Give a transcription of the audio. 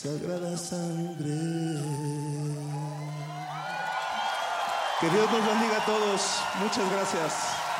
sagrada sangre. Que Dios nos bendiga a todos. Muchas gracias.